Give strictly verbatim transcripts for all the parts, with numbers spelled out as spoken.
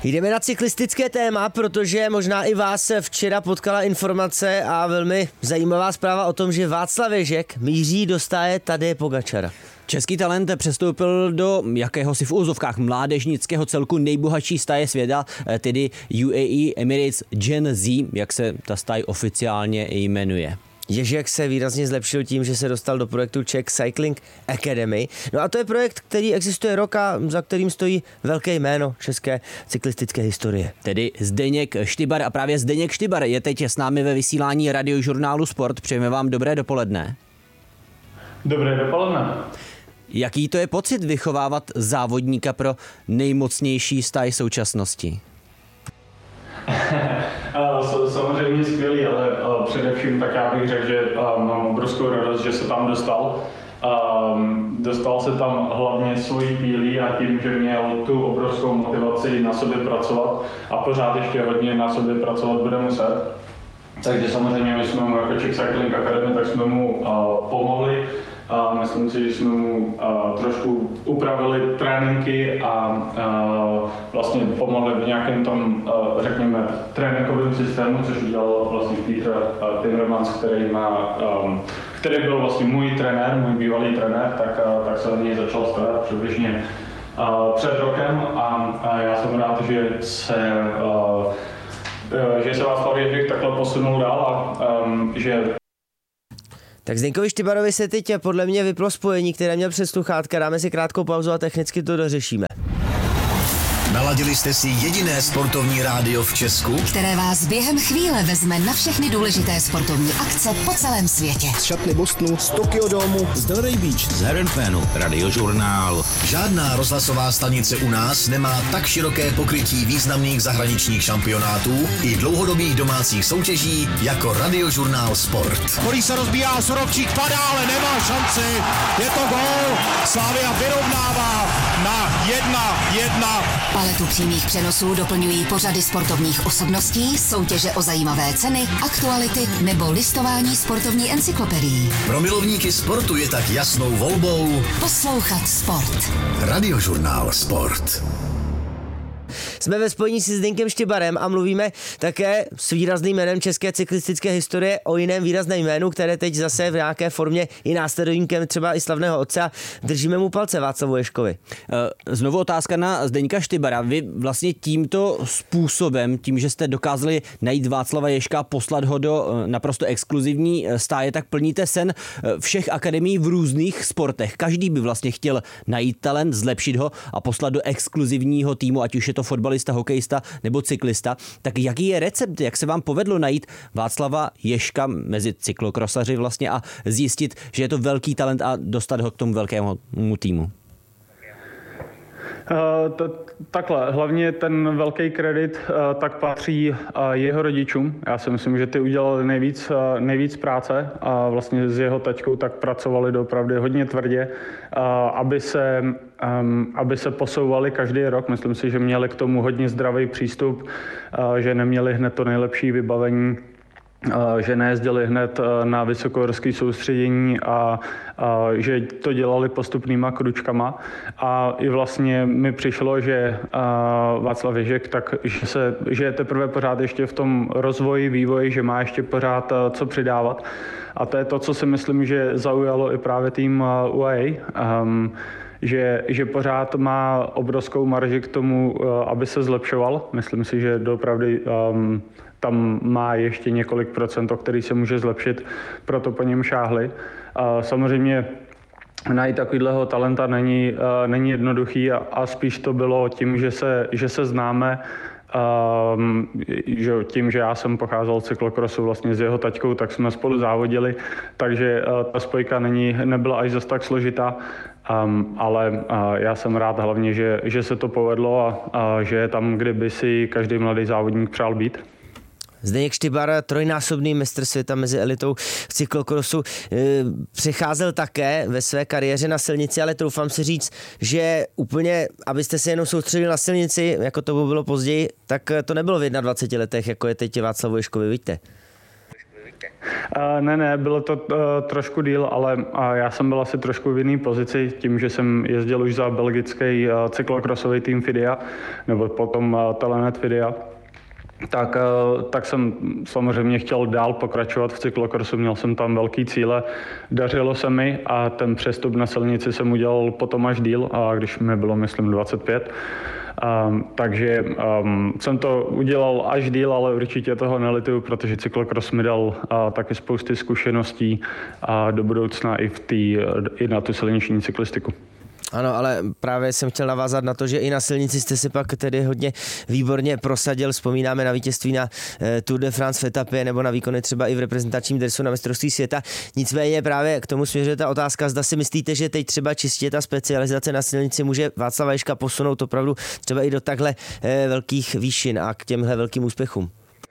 Jdeme na cyklistické téma, protože možná i vás včera potkala informace a velmi zajímavá zpráva o tom, že Václav Ježek míří do stáje Tadeje Pogačara. Český talent přestoupil do jakéhosi v úzovkách mládežnického celku nejbohatší stáje světa, tedy U A E Emirates Gen Z, jak se ta stáj oficiálně jmenuje. Ježek se výrazně zlepšil tím, že se dostal do projektu Czech Cycling Academy. No a to je projekt, který existuje rok a za kterým stojí velké jméno české cyklistické historie. Tedy Zdeněk Štybar, a právě Zdeněk Štybar je teď s námi ve vysílání Radiožurnálu Sport. Přejeme vám dobré dopoledne. Dobré dopoledne. Jaký to je pocit vychovávat závodníka pro nejmocnější stáj současnosti? Samozřejmě skvělý, ale především tak já bych řekl, že mám obrovskou radost, že se tam dostal. Dostal se tam hlavně svojí pílí a tím, že měl tu obrovskou motivaci na sobě pracovat a pořád ještě hodně na sobě pracovat bude muset. Takže samozřejmě my jsme mu jako Czech Cycling Academy, tak jsme mu pomohli. A myslím si, že jsme mu a, trošku upravili tréninky a, a vlastně pomohli v nějakém tom, a, řekněme, tréninkovém systému, což udělal vlastně Peter Timmermans, který má, a, který byl vlastně můj trenér, můj bývalý trenér, tak, a, tak se od něj začal starat přibližně a, před rokem a, a já jsem rád, že se a, že se Václav Ježek takhle posunul dál a, a že tak Zdeňkovi Štybarovi se teď podle mě vyplo spojení, které měl přes sluchátka. Dáme si krátkou pauzu a technicky to dořešíme. Naladili jste si jediné sportovní rádio v Česku, které vás během chvíle vezme na všechny důležité sportovní akce po celém světě. Z šatny Bostonu, z Tokyo Domu, z Delray Beach, z Herrenfanu, Radiožurnál. Žádná rozhlasová stanice u nás nemá tak široké pokrytí významných zahraničních šampionátů i dlouhodobých domácích soutěží jako Radiožurnál Sport. Kolí se rozbíjá, Surovčík padá, ale nemá šanci. Je to gól. Slavia vyrovnává na jedna jedna. Paletu přímých přenosů doplňují pořady sportovních osobností, soutěže o zajímavé ceny, aktuality nebo listování sportovní encyklopedií. Pro milovníky sportu je tak jasnou volbou poslouchat sport. Radiožurnál Sport. Jsme ve spojení se Zdeňkem Štybarem a mluvíme také s výrazným jménem české cyklistické historie o jiném výrazném jménu, které teď zase v nějaké formě i následovníkem třeba i slavného otce a držíme mu palce Václavu Ježkovi. Znovu otázka na Zdeňka Štybara. Vy vlastně tímto způsobem, tím, že jste dokázali najít Václava Ježka a poslat ho do naprosto exkluzivní stáje, tak plníte sen všech akademií v různých sportech. Každý by vlastně chtěl najít talent, zlepšit ho a poslat do exkluzivního týmu, ať už je to fotbalista, hokejista nebo cyklista. Tak jaký je recept, jak se vám povedlo najít Václava Ježka mezi cyklokrosaři vlastně a zjistit, že je to velký talent a dostat ho k tomu velkému týmu? Uh, to, takhle, hlavně ten velký kredit uh, tak patří uh, jeho rodičům. Já si myslím, že ty udělali nejvíc, uh, nejvíc práce a vlastně s jeho taťkou tak pracovali doopravdy hodně tvrdě, uh, aby se, um, aby se posouvali každý rok. Myslím si, že měli k tomu hodně zdravý přístup, uh, že neměli hned to nejlepší vybavení, že nejezdili hned na vysokohorské soustředění a, a že to dělali postupnýma kručkama. A i vlastně mi přišlo, že Václav Ježek, tak, že, se, že je teprve pořád ještě v tom rozvoji, vývoji, že má ještě pořád co přidávat. A to je to, co si myslím, že zaujalo i právě tým U A E. Um, Že, že pořád má obrovskou marži k tomu, aby se zlepšoval. Myslím si, že doopravdy um, tam má ještě několik procent, o který se může zlepšit, proto po něm šáhli. Uh, samozřejmě najít takovýhleho talenta není, uh, není jednoduchý a, a spíš to bylo tím, že se, že se známe, Um, že tím, že já jsem pocházel z cyklokrosu vlastně s jeho taťkou, tak jsme spolu závodili, takže uh, ta spojka není, nebyla až zas tak složitá, um, ale uh, já jsem rád hlavně, že, že se to povedlo a, a že je tam, kde by si každý mladý závodník přál být. Zdeněk Štybar, trojnásobný mistr světa mezi elitou v cyklokrosu, přecházel také ve své kariéře na silnici, ale troufám si říct, že úplně, abyste se jenom soustředili na silnici, jako to bylo později, tak to nebylo v dvaceti letech, jako je teď Václavu Ježkovi, vidíte? Uh, ne, ne, bylo to uh, trošku díl, ale uh, já jsem byl asi trošku v jiný pozici tím, že jsem jezdil už za belgický uh, cyklokrosový tým FIDIA, nebo potom uh, Telenet FIDIA. Tak, tak jsem samozřejmě chtěl dál pokračovat v cyklokrosu, měl jsem tam velký cíle, dařilo se mi a ten přestup na silnici jsem udělal potom až díl, a když mi bylo, myslím, dvacet pět. Um, takže um, jsem to udělal až díl, ale určitě toho nelituju, protože cyklokros mi dal uh, taky spousty zkušeností a do budoucna i, v tý, i na tu silniční cyklistiku. Ano, ale právě jsem chtěl navázat na to, že i na silnici jste si pak tedy hodně výborně prosadil. Vzpomínáme na vítězství na eh, Tour de France v etapě nebo na výkony třeba i v reprezentačním dresu na mistrovství světa. Nicméně právě k tomu směřuje ta otázka, zda si myslíte, že teď třeba čistě ta specializace na silnici může Václava Ježka posunout opravdu třeba i do takhle eh, velkých výšin a k těmhle velkým úspěchům.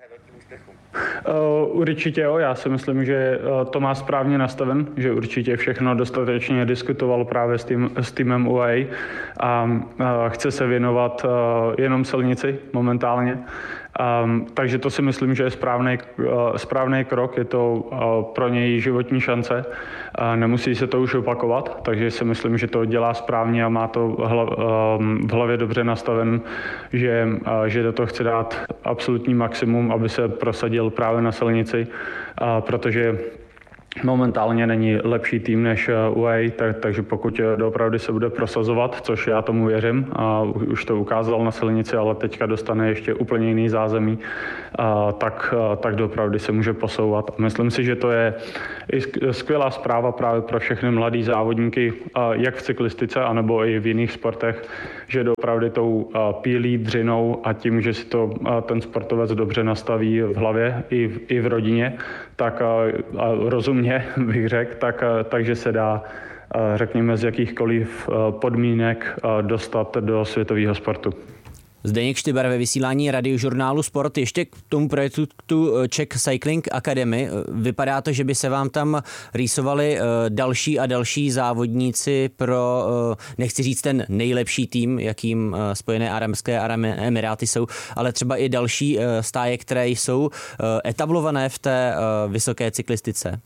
Uh, určitě jo, já si myslím, že uh, to má správně nastaven, že určitě všechno dostatečně diskutoval právě s, tým, s týmem U A E a uh, chce se věnovat uh, jenom silnici momentálně. Um, takže to si myslím, že je správný, uh, správný krok, je to uh, pro něj životní šance. Uh, nemusí se to už opakovat, takže si myslím, že to dělá správně a má to hla, uh, v hlavě dobře nastaven, že, uh, že do toho chce dát absolutní maximum, aby se prosadil právě na silnici, uh, protože momentálně není lepší tým než U A E, tak, takže pokud doopravdy se bude prosazovat, což já tomu věřím, a už to ukázal na silnici, ale teďka dostane ještě úplně jiný zázemí, a, tak, a, tak doopravdy se může posouvat. Myslím si, že to je i skvělá zpráva právě pro všechny mladý závodníky, a, jak v cyklistice, anebo i v jiných sportech, že doopravdy tou a, pílí, dřinou a tím, že si to a, ten sportovec dobře nastaví v hlavě i v, i v rodině, tak a, a rozumí mě, bych řekl, tak, takže se dá, řekněme, z jakýchkoliv podmínek dostat do světového sportu. Zdeněk Štybar ve vysílání Radiožurnálu Sport. Ještě k tomu projektu Czech Cycling Academy. Vypadá to, že by se vám tam rýsovali další a další závodníci pro, nechci říct ten nejlepší tým, jakým Spojené arabské emiráty jsou, ale třeba i další stáje, které jsou etablované v té vysoké cyklistice.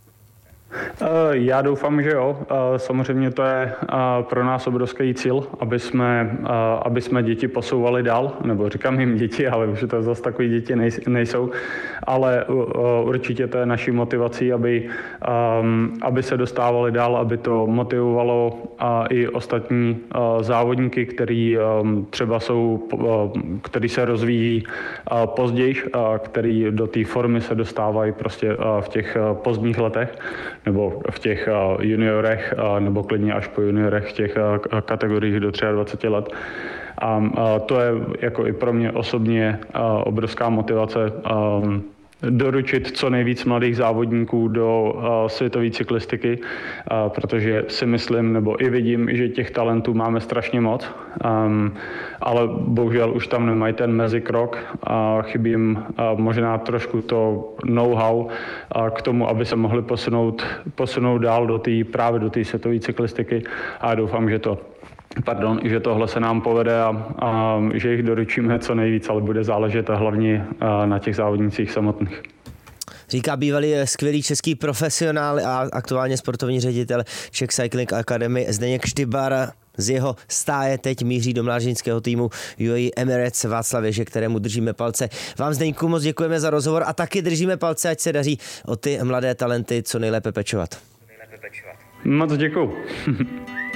Já doufám, že jo. Samozřejmě to je pro nás obrovský cíl, aby jsme, aby jsme děti posouvali dál, nebo říkám jim děti, ale už to zase takový děti nejsou, ale určitě to je naší motivací, aby, aby se dostávali dál, aby to motivovalo i ostatní závodníky, který třeba jsou, který se rozvíjí později, který do té formy se dostávají prostě v těch pozdních letech, nebo v těch juniorech, nebo klidně až po juniorech v těch kategoriích do dvacet tři let. A to je jako i pro mě osobně obrovská motivace doručit co nejvíc mladých závodníků do světové cyklistiky, protože si myslím, nebo i vidím, že těch talentů máme strašně moc, ale bohužel už tam nemají ten mezikrok a chybí jim možná trošku to know-how k tomu, aby se mohli posunout, posunout dál do té, právě do té světové cyklistiky, a doufám, že to Pardon, že tohle se nám povede a, a že jich doručíme co nejvíc, ale bude záležet hlavně na těch závodnících samotných. Říká bývalý skvělý český profesionál a aktuálně sportovní ředitel Czech Cycling Academy Zdeněk Štybar. Z jeho stáje teď míří do mládežnického týmu U A E Emirates Václav Ježek, kterému držíme palce. Vám, Zdeňku, moc děkujeme za rozhovor a taky držíme palce, ať se daří o ty mladé talenty co nejlépe pečovat. Moc děkuju.